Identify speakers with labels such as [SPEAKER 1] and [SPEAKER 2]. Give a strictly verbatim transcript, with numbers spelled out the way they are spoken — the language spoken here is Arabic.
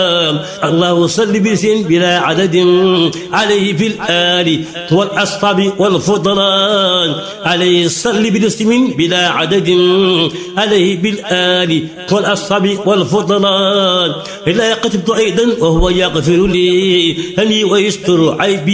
[SPEAKER 1] الله صل باسم بلا عدد عليه في الآل والأصحاب والفضلان عليه صل باسم بلا عدد عليه بالآل والأصحاب والفضلان. لا كتبت أيضا وهو يغفر لي هني ويستر عيبي